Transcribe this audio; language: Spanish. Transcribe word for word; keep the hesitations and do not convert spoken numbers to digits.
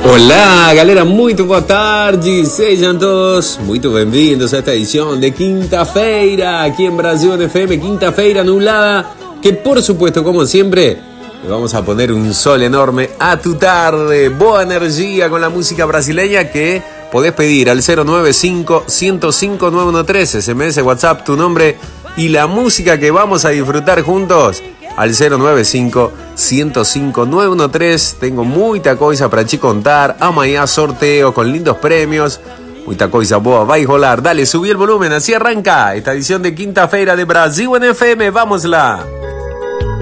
Olá, galera, muito boa tarde, sejam todos muito bem-vindos a esta edición de quinta-feira, aquí en Brasil en F M, quinta-feira nublada, que por supuesto, como siempre, le vamos a poner un sol enorme a tu tarde, boa energía con la música brasileña que podés pedir al cero nueve cinco, uno cero cinco, nueve uno tres, S M S, WhatsApp, tu nombre y la música que vamos a disfrutar juntos. Al cero nueve cinco, uno cero cinco, nueve uno tres. Tengo muita coisa para te contar. Amanhã sorteo con lindos premios. Muita coisa boa vai rolar. Dale, subí el volumen, así arranca esta edición de quinta-feira de Brasil en F M. Vamos lá.